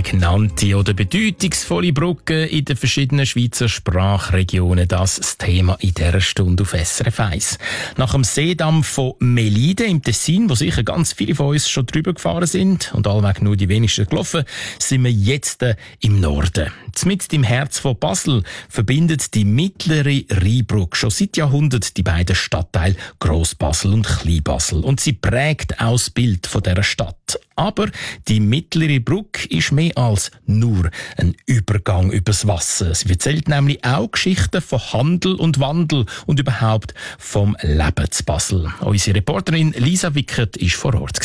prägnante oder bedeutungsvolle Brücken in den verschiedenen Schweizer Sprachregionen. Das Thema in dieser Stunde auf SRF 1. Nach dem Seedamm von Melide im Tessin, wo sicher ganz viele von uns schon drüber gefahren sind und allweg nur die wenigsten gelaufen, sind wir jetzt im Norden. Mitten im Herz von Basel verbindet die mittlere Rheinbrücke schon seit Jahrhunderten die beiden Stadtteile Gross-Basel und Klein-Basel. Und sie prägt auch das Bild von dieser Stadt. Aber die mittlere Brücke ist mehr als nur ein Übergang übers Wasser. Sie erzählt nämlich auch Geschichten von Handel und Wandel und überhaupt vom Leben zu Basel. Unsere Reporterin Lisa Wickert war vor Ort.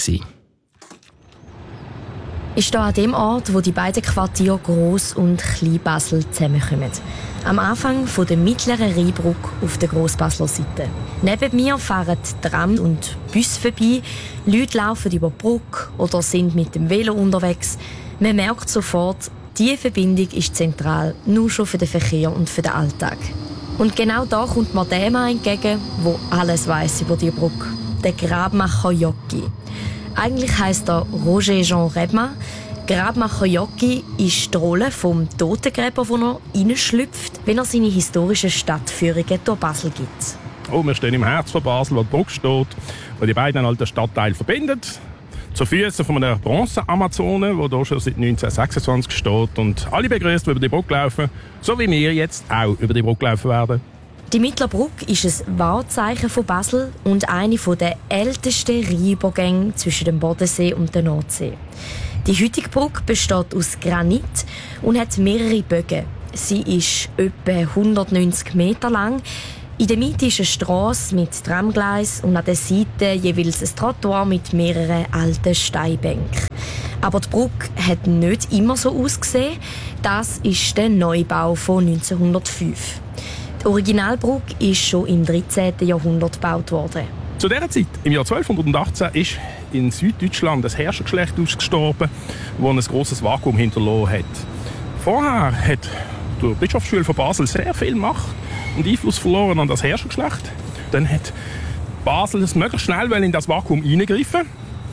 Ich stehe an dem Ort, wo die beiden Quartiere Gross- und Klein-Basel zusammenkommen. Am Anfang von der mittleren Rheinbrücke auf der Gross-Basler Seite. Neben mir fahren Tram und Bus vorbei, Leute laufen über die Brücke oder sind mit dem Velo unterwegs. Man merkt sofort, diese Verbindung ist zentral, nur schon für den Verkehr und für den Alltag. Und genau da kommt mir der Mann entgegen, der alles weiss über die Brücke. Der Grabmacher Jocki. Eigentlich heisst er Roger Jean Rebma. Grabmacher Jocki ist die Rolle vom Totengräber, wo er reinschlüpft, wenn er seine historischen Stadtführungen durch Basel gibt. Oh, wir stehen im Herz von Basel, wo die Brücke steht, die die beiden alten Stadtteile verbindet. Zu Füßen von einer Bronze-Amazone, die hier schon seit 1926 steht und alle begrüßt, die über die Brücke laufen, so wie wir jetzt auch über die Brücke laufen werden. Die Mittlerbrücke ist ein Wahrzeichen von Basel und eine der ältesten Rheinübergänge zwischen dem Bodensee und der Nordsee. Die heutige Brücke besteht aus Granit und hat mehrere Bögen. Sie ist etwa 190 Meter lang. In der Mitte ist eine Strasse mit Tramgleis und an der Seite jeweils ein Trottoir mit mehreren alten Steinbänken. Aber die Brücke hat nicht immer so ausgesehen. Das ist der Neubau von 1905. Die Originalbrücke ist schon im 13. Jahrhundert gebaut worden. Zu dieser Zeit, im Jahr 1218, ist in Süddeutschland ein Herrschergeschlecht ausgestorben, das ein grosses Vakuum hinterlassen hat. Vorher hat die Bischofsschule von Basel sehr viel Macht und Einfluss verloren an das Herrschergeschlecht. Dann hat Basel es möglichst schnell in das Vakuum eingreifen,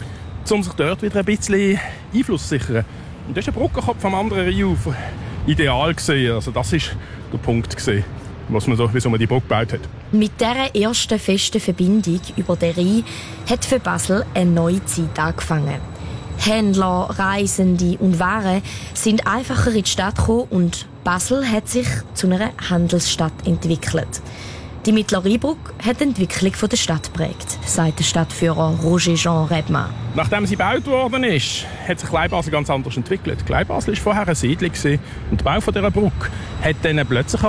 um sich dort wieder ein bisschen Einfluss zu sichern. Und das ist ein Brückenkopf am anderen Rheinufer ideal gesehen. Also das ist der Punkt gesehen, wieso man die Brücke gebaut hat. Mit dieser ersten festen Verbindung über den Rhein hat für Basel eine neue Zeit angefangen. Händler, Reisende und Waren sind einfacher in die Stadt gekommen und Basel hat sich zu einer Handelsstadt entwickelt. Die mittlere Rheinbrücke hat die Entwicklung der Stadt geprägt, sagt der Stadtführer Roger Jean Rebma. Nachdem sie gebaut worden ist, hat sich Kleinbasel ganz anders entwickelt. Kleinbasel war vorher eine Siedlung und der Bau dieser Brücke hat dann plötzlich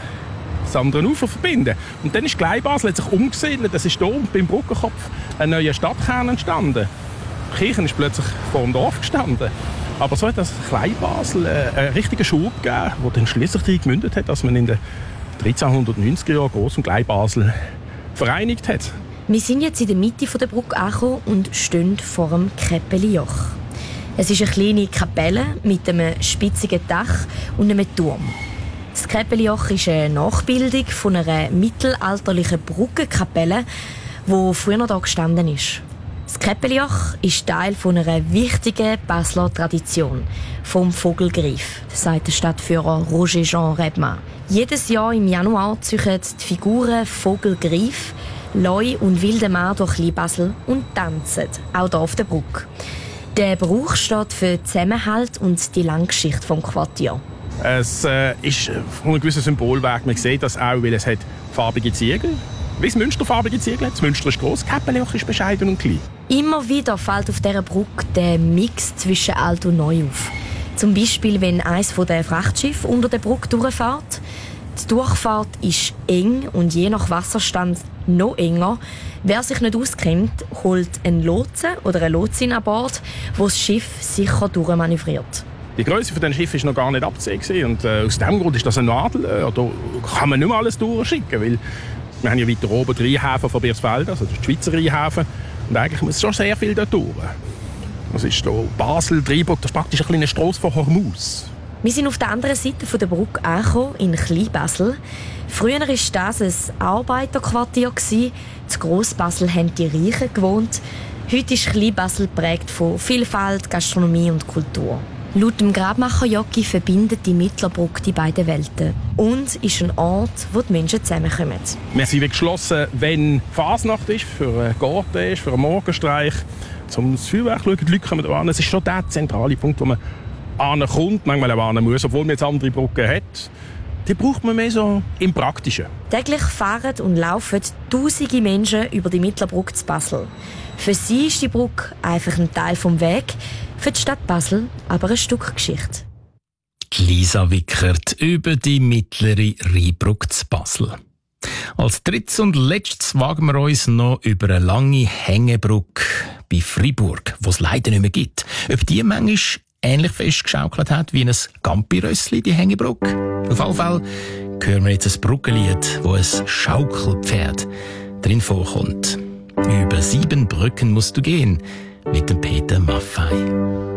das andere Ufer verbinden. Und dann ist Kleinbasel hat sich umgesiedelt. Es ist hier beim Brückenkopf ein neuer Stadtkern entstanden. Die Kirche ist plötzlich vor dem Dorf gestanden. Aber so hat das Kleinbasel einen richtigen Schub gegeben, der dann schliesslich darin gemündet hat, dass man in den 1390er Jahren Gross- und Kleinbasel vereinigt hat. Wir sind jetzt in der Mitte der Brücke angekommen und stehen vor dem Käppeli-Joch. Es ist eine kleine Kapelle mit einem spitzigen Dach und einem Turm. Das Käppeli-Joch ist eine Nachbildung von einer mittelalterlichen Brückenkapelle, die früher hier gestanden ist. Das Käppeli-Joch ist Teil einer wichtigen Basler Tradition, vom Vogelgriff, sagt der Stadtführer Roger Jean Rebma. Jedes Jahr im Januar ziehen die Figuren Vogelgriff, Leu und wilde Mann durch Kleinbasel und tanzen, auch hier auf der Brücke. Der Brauch steht für Zusammenhalt und die lange Geschichte des Quartiers. Es ist von einem gewissen Symbolwerk. Man sieht das auch, weil es hat farbige Ziegel. Wie das Münster farbige Ziegel hat. Das Münster ist gross, das Käppeli-Joch ist bescheiden und klein. Immer wieder fällt auf dieser Brücke der Mix zwischen alt und neu auf. Zum Beispiel, wenn eines der Frachtschiffe unter der Brücke durchfährt. Die Durchfahrt ist eng und je nach Wasserstand noch enger. Wer sich nicht auskennt, holt einen Lotsen oder eine Lotsin an Bord, wo das Schiff sicher durchmanövriert. Die Größe dieses Schiffes war noch gar nicht abzusehen. Und aus diesem Grund ist das ein Nadelöhr. Da kann man nicht mehr alles durchschicken. Weil wir haben ja weiter oben den Rheinhafen von Birsfeld, also den Schweizer Rheinhafen. Und eigentlich muss schon sehr viel da durch. Das ist hier Basel, Rheinbrücke, das ist praktisch ein kleiner Strasse von Hormuz. Wir sind auf der anderen Seite der Brücke angekommen, in Klein-Basel. Früher war das ein Arbeiterquartier. In Gross-Basel haben die Reichen gewohnt. Heute ist Klein-Basel geprägt von Vielfalt, Gastronomie und Kultur. Laut dem Grabmacher Jocki verbindet die Mittlerbrücke die beiden Welten und ist ein Ort, wo die Menschen zusammenkommen. Wir sind geschlossen, wenn Fasnacht ist, für einen Garten ist, für einen Morgenstreich, zum Feuerwerk schauen. Die Leute kommen an. Es ist schon der zentrale Punkt, wo man ankommt, manchmal auch an muss, obwohl man jetzt andere Brücken hat. Die braucht man mehr so im Praktischen. Täglich fahren und laufen tausende Menschen über die Mittlerbrücke zu Basel. Für sie ist die Brücke einfach ein Teil vom Weg, für die Stadt Basel aber ein Stück Geschichte. Lisa Wickert über die mittlere Rheinbrücke zu Basel. Als drittes und letztes wagen wir uns noch über eine lange Hängebrücke bei Fribourg, die es leider nicht mehr gibt. Ob die manchmal ähnlich festgeschaukelt hat wie ein Gampi-Rössli, die Hängebrücke. Auf jeden Fall hören wir jetzt ein Brückenlied, wo ein Schaukelpferd drin vorkommt. Über 7 Brücken musst du gehen, mit dem Peter Maffay.